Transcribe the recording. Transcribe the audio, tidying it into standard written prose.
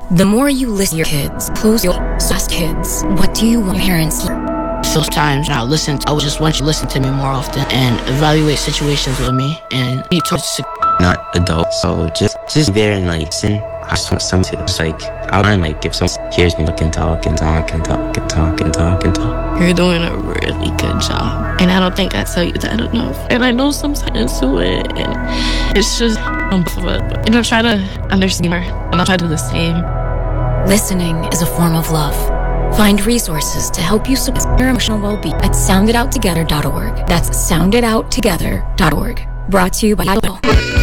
The more you listen to your kids, close your ask kids, what do you want your parents to hear? Sometimes I would just want you to listen to me more often and evaluate situations with me and be towards not adult, so just there and like listen. I just want someone to just like I mind like if someone hears me talk. You're doing a really good job, and I don't think I tell you that enough. And I know sometimes do it, and it's just try to understand her, and I'll try to do the same. Listening is a form of love. Find resources to help you support your emotional well-being at soundedouttogether.org. That's soundedouttogether.org. Brought to you by